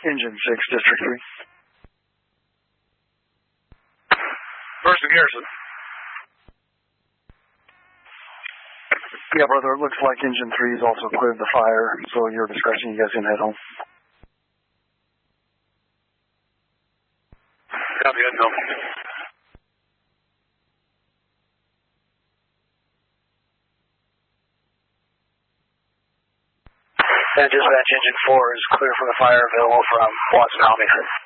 Engine 6, District 3. First and Garrison. Yeah, brother, it looks like Engine 3 has also cleared the fire, so your discretion, you guys can head home. Copy, head home. And dispatch, Engine 4 is clear for the fire, available from Watson Homington.